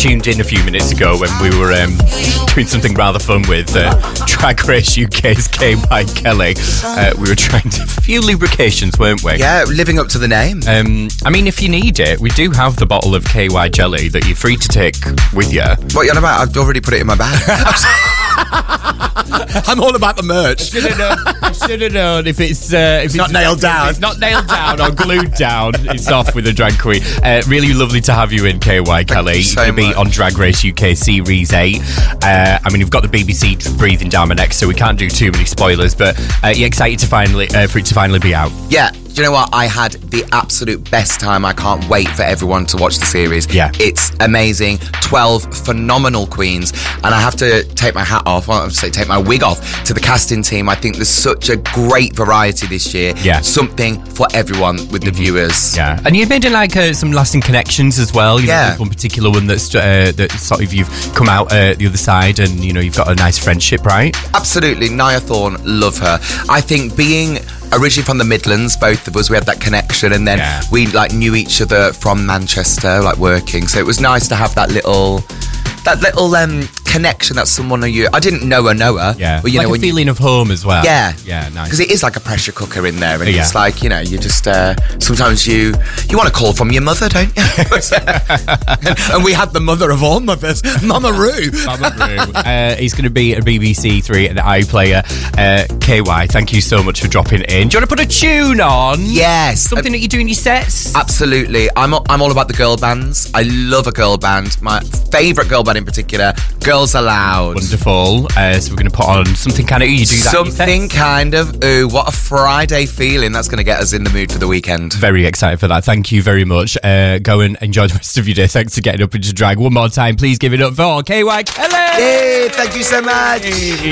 tuned in a few minutes ago when we were doing something rather fun with Drag Race UK's KY Kelly, we were trying to a few lubrications, weren't we? Yeah, living up to the name. I mean, if you need it, we do have the bottle of KY jelly that you're free to take with you. What are you on about? I've already put it in my bag. I'm all about the merch. I should have known if it's not nailed down. It's not nailed down or glued down. It's off with a drag queen. Really lovely to have you in, KY Kelly. You so You're going to be much. on Drag Race UK Series 8. I mean, you've got the BBC breathing down my neck, so we can't do too many spoilers. But you're excited to finally for it to finally be out. Yeah. Do you know what? I had the absolute best time. I can't wait for everyone to watch the series. Yeah. It's amazing. 12 phenomenal queens. And I have to take my hat off, take my wig off to the casting team. I think there's such a great variety this year. Yeah. Something for everyone with the viewers. Yeah, and you've made some lasting connections as well. You know, Yeah. there's one particular one that sort of you've come out the other side, and you know you've got a nice friendship, right? Absolutely. Nia Thorne, love her. I think being originally from the Midlands, both of us, we had that connection, and then we knew each other from Manchester, working. So it was nice to have that little connection that someone I didn't know her. Yeah, but, a feeling of home as well. Yeah, nice. Because it is like a pressure cooker in there, and Yeah. it's like, you just sometimes you want to call from your mother, don't you? And we had the mother of all mothers, Mama Roo. Mama Roo. He's going to be a BBC Three and iPlayer. KY, thank you so much for dropping in. Do you want to put a tune on? Yes, Something that you do in your sets? absolutely. I'm all about the girl bands. I love a girl band. My favourite girl band in particular, Girls Aloud. Wonderful. So we're going to put on something kind of... You do that in your Something sets? kind of, ooh, what a Friday feeling. That's going to get us in the mood for the weekend. Very excited for that. Thank you very much. Go and enjoy the rest of your day. Thanks for getting up into drag. One more time, please give it up for KY Kelly. Yay, thank you so much.